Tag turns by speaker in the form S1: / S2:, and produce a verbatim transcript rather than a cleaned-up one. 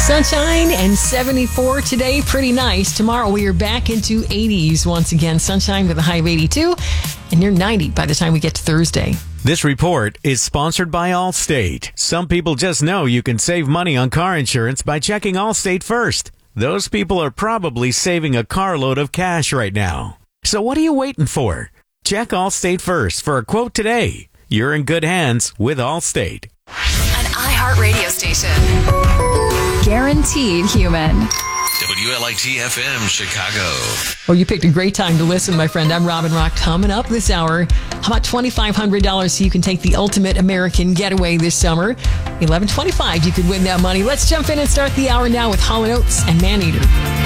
S1: Sunshine and seventy-four today. Pretty nice. Tomorrow we are back into eighties once again. Sunshine with a high of eighty-two and near ninety by the time we get to Thursday.
S2: This report is sponsored by Allstate. Some people just know you can save money on car insurance by checking Allstate first. Those people are probably saving a carload of cash right now. So what are you waiting for? Check Allstate first for a quote today. You're in good hands with Allstate.
S3: An iHeart radio station.
S4: Guaranteed human.
S5: W L I T F M Chicago.
S1: Oh, you picked a great time to listen, my friend. I'm Robin Rock. Coming up this hour, how about twenty-five hundred dollars so you can take the ultimate American getaway this summer? eleven twenty-five, you could win that money. Let's jump in and start the hour now with Hall and Oates and Maneater.